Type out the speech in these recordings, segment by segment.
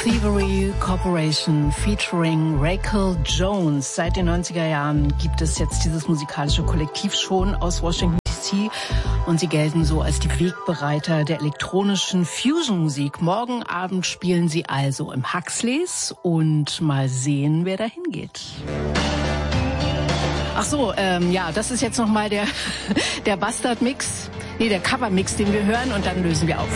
Thievery Corporation featuring Rachel Jones. Seit den 90er Jahren gibt es jetzt dieses musikalische Kollektiv schon aus Washington DC und sie gelten so als die Wegbereiter der elektronischen Fusion-Musik. Morgen Abend spielen sie also im Huxleys und mal sehen, wer da hingeht. Ach so, ja, das ist jetzt nochmal der Bastard-Mix, der Cover-Mix, den wir hören und dann lösen wir auf.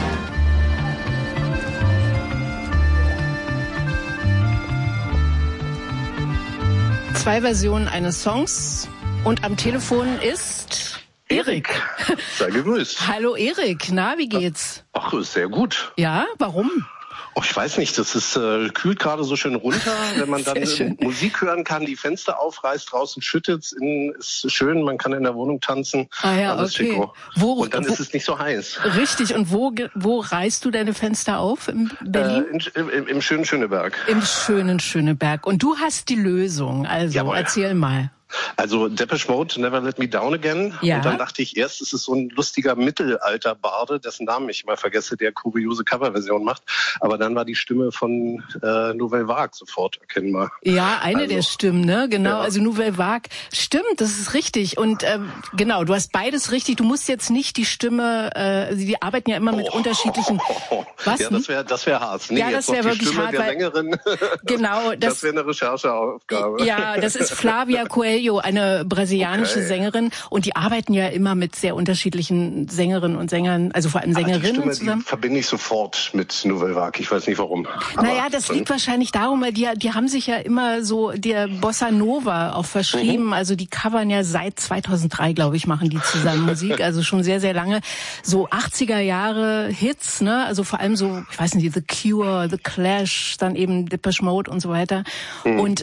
Zwei Versionen eines Songs und am Telefon ist Erik. Sei gegrüßt. Hallo Erik, na, wie geht's? Ach, ist sehr gut. Ja, warum? Oh, ich weiß nicht, das ist kühlt gerade so schön runter, wenn man dann Musik hören kann, die Fenster aufreißt, draußen schüttet's, innen ist schön, man kann in der Wohnung tanzen. Ah ja, okay. Und dann ist es nicht so heiß. Richtig, und wo reißt du deine Fenster auf in Berlin? Im schönen Schöneberg. Im schönen Schöneberg. Und du hast die Lösung, also Jawohl. Erzähl mal. Also Depeche Mode, Never Let Me Down Again. Ja. Und dann dachte ich erst, es ist so ein lustiger Mittelalter-Barde, dessen Namen ich immer vergesse, der kuriose Coverversion macht. Aber dann war die Stimme von Nouvelle Vague sofort erkennbar. Ja, eine der Stimmen, ne? Genau, ja. Also Nouvelle Vague. Stimmt, das ist richtig. Und genau, du hast beides richtig. Du musst jetzt nicht die Stimme, die arbeiten ja immer mit unterschiedlichen... Was? Ja, das wäre hart. Nee, ja, das wäre wirklich Stimme hart. Der Sängerin. Genau. Das wäre eine Rechercheaufgabe. Ja, das ist Flavia Coelho, eine brasilianische Sängerin. Und die arbeiten ja immer mit sehr unterschiedlichen Sängerinnen und Sängern, also vor allem Sängerinnen die Stimme, zusammen. Die verbinde ich sofort mit Nouvelle Vague. Ich weiß nicht warum. Naja, das liegt wahrscheinlich darum, weil die haben sich ja immer so der Bossa Nova auch verschrieben. Mhm. Also die covern ja seit 2003, glaube ich, machen die zusammen Musik. Also schon sehr, sehr lange. So 80er Jahre Hits, ne? Also vor allem so, ich weiß nicht, The Cure, The Clash, dann eben Depeche Mode und so weiter. Mhm. Und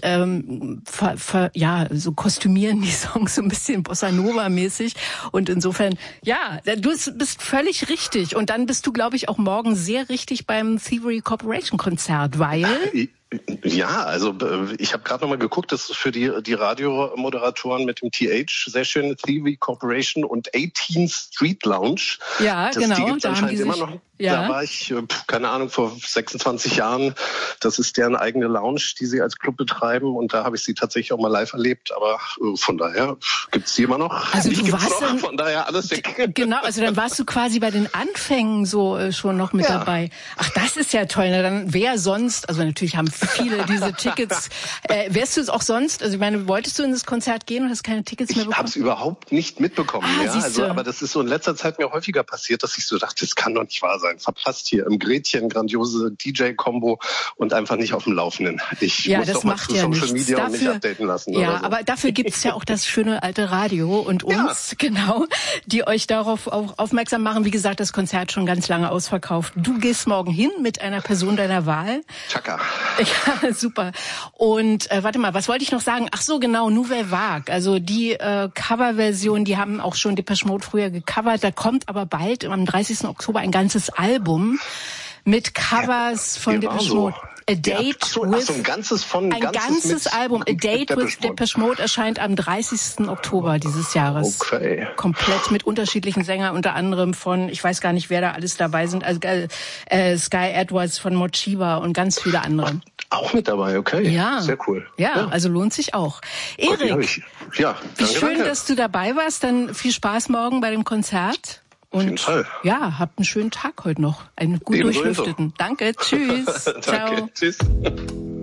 so kostümieren die Songs so ein bisschen Bossa Nova-mäßig. Und insofern, ja, du bist völlig richtig. Und dann bist du, glaube ich, auch morgen sehr richtig beim Thievery Corporation Konzert, weil... Ja, also ich habe gerade nochmal geguckt, das ist für die Radiomoderatoren mit dem TH sehr schön, Thievery Corporation und 18th Street Lounge. Ja, genau. Die gibt's da anscheinend haben die immer noch. Ja. Da war ich, keine Ahnung, vor 26 Jahren. Das ist deren eigene Lounge, die sie als Club betreiben. Und da habe ich sie tatsächlich auch mal live erlebt. Aber von daher gibt's die immer noch. Also du warst noch, von daher alles weg. Genau, also dann warst du quasi bei den Anfängen so schon noch mit dabei. Ach, das ist ja toll. Na, dann wer sonst, also natürlich haben viele diese Tickets. Wärst du es auch sonst, also ich meine, wolltest du in das Konzert gehen und hast keine Tickets mehr bekommen? Ich habe es überhaupt nicht mitbekommen. Aber das ist so in letzter Zeit mir häufiger passiert, dass ich so dachte, das kann doch nicht wahr sein. Verpasst hier im Gretchen, grandiose DJ-Kombo und einfach nicht auf dem Laufenden. Ich muss doch mal zu Social Media und mich updaten lassen. Ja, oder so. Aber dafür gibt's ja auch das schöne alte Radio und uns, genau, die euch darauf auch aufmerksam machen. Wie gesagt, das Konzert schon ganz lange ausverkauft. Du gehst morgen hin mit einer Person deiner Wahl. Chaka. Ja, super. Und warte mal, was wollte ich noch sagen? Ach so, genau, Nouvelle Vague. Also die Coverversion, die haben auch schon Depeche Mode früher gecovert. Da kommt aber bald am 30. Oktober ein ganzes Album mit Covers von Depeche Mode. A Date with ein ganzes Album. A Date with Depeche Mode erscheint am 30. Oktober dieses Jahres. Okay. Komplett mit unterschiedlichen Sängern, unter anderem von, ich weiß gar nicht, wer da alles dabei sind, also Sky Edwards von Mochiba und ganz viele andere. Auch mit dabei, okay. Ja. Sehr cool. Ja, also lohnt sich auch. Erik, wie schön, dass du dabei warst. Dann viel Spaß morgen bei dem Konzert. Und auf jeden Fall. Ja, habt einen schönen Tag heute noch. Einen gut durchlüfteten. Danke, tschüss. Danke, Ciao. tschüss.